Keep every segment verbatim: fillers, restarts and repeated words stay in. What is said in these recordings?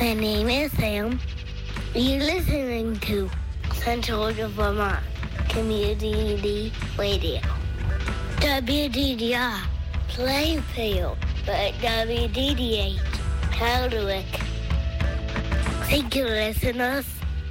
My name is Sam. You're listening to Central Vermont Community Radio. W D D R Plainfield, but W D D H Hardwick. Thank you, listeners.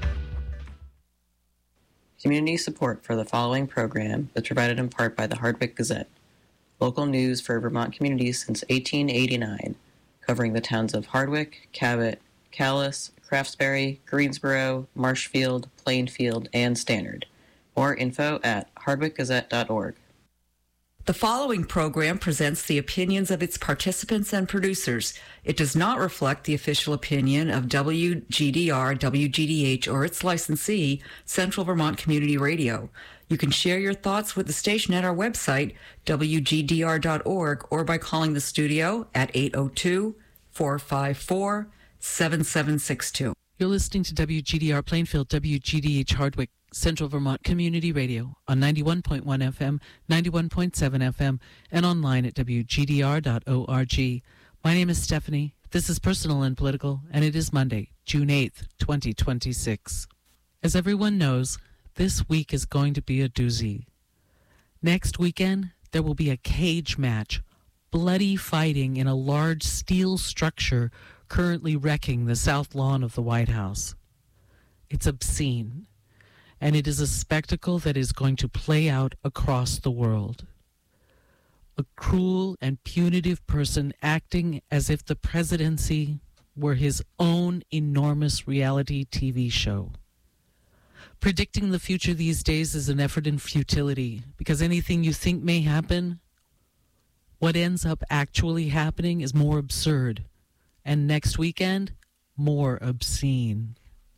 Community support for the following program is provided in part by the Hardwick Gazette, local news for Vermont communities since eighteen eighty-nine, covering the towns of Hardwick, Cabot, Calais, Craftsbury, Greensboro, Marshfield, Plainfield, and Stannard. More info at hardwick gazette dot org. The following program presents the opinions of its participants and producers. It does not reflect the official opinion of W G D R, W G D H, or its licensee, Central Vermont Community Radio. You can share your thoughts with the station at our website, w g d r dot org, or by calling the studio at eight oh two, four five four, seven seven six two. You're listening to W G D R Plainfield, W G D H Hardwick, Central Vermont Community Radio on ninety-one point one F M, ninety-one point seven F M, and online at w g d r dot org. My name is Stephanie. This is Personal and Political, and it is Monday, June eighth, twenty twenty-six. As everyone knows, this week is going to be a doozy. Next weekend, there will be a cage match, bloody fighting in a large steel structure currently wrecking the south lawn of the White House. It's obscene, and it is a spectacle that is going to play out across the world. A cruel and punitive person acting as if the presidency were his own enormous reality T V show. Predicting the future these days is an effort in futility, because anything you think may happen, what ends up actually happening is more absurd, and next weekend, more obscene.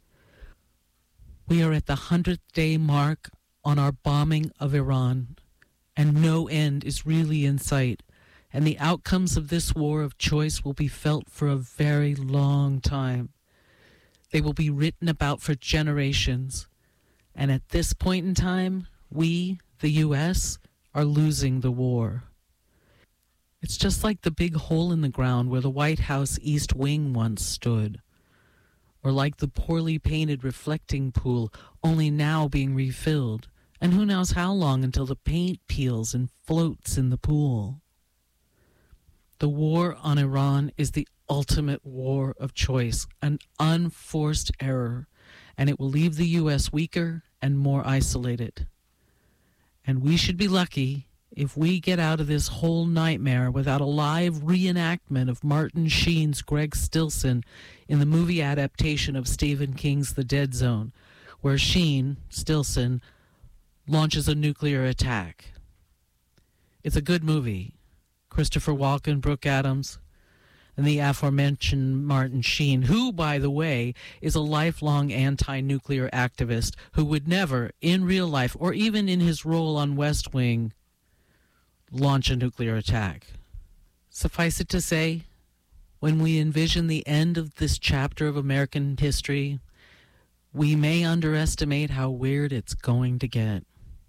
We are at the hundredth day mark on our bombing of Iran, and no end is really in sight, and the outcomes of this war of choice will be felt for a very long time. They will be written about for generations, and at this point in time, we, the U S, are losing the war. It's just like the big hole in the ground where the White House East Wing once stood, or like the poorly painted reflecting pool, only now being refilled, and who knows how long until the paint peels and floats in the pool. The war on Iran is the ultimate war of choice, an unforced error, and it will leave the U S weaker and more isolated. And we should be lucky if we get out of this whole nightmare without a live reenactment of Martin Sheen's Greg Stilson in the movie adaptation of Stephen King's The Dead Zone, where Sheen, Stilson, launches a nuclear attack. It's a good movie. Christopher Walken, Brooke Adams, and the aforementioned Martin Sheen, who, by the way, is a lifelong anti-nuclear activist who would never, in real life, or even in his role on West Wing, launch a nuclear attack. Suffice it to say, when we envision the end of this chapter of American history, we may underestimate how weird it's going to get.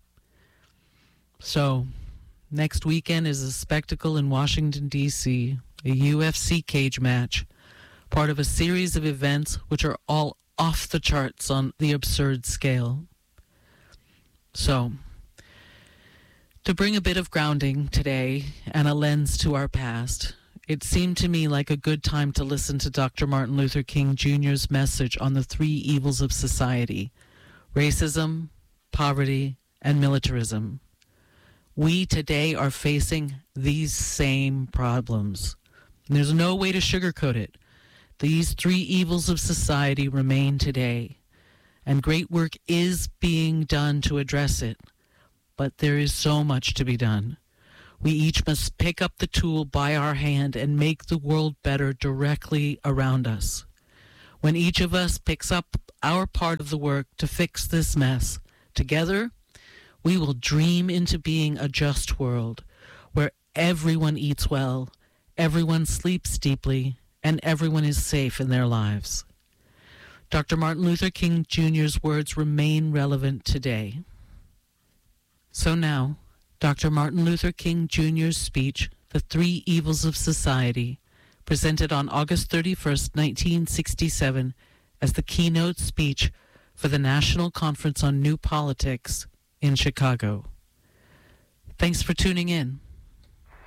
So, next weekend is a spectacle in Washington, D C, a U F C cage match, part of a series of events which are all off the charts on the absurd scale. So, to bring a bit of grounding today and a lens to our past, it seemed to me like a good time to listen to Doctor Martin Luther King Junior's message on the three evils of society: racism, poverty, and militarism. We today are facing these same problems. And there's no way to sugarcoat it. These three evils of society remain today, and great work is being done to address it. But there is so much to be done. We each must pick up the tool by our hand and make the world better directly around us. When each of us picks up our part of the work to fix this mess, together, we will dream into being a just world where everyone eats well, everyone sleeps deeply, and everyone is safe in their lives. Doctor Martin Luther King Junior's words remain relevant today. So now, Doctor Martin Luther King Junior's speech, The Three Evils of Society, presented on August thirty-first, nineteen sixty-seven, as the keynote speech for the National Conference on New Politics in Chicago. Thanks for tuning in.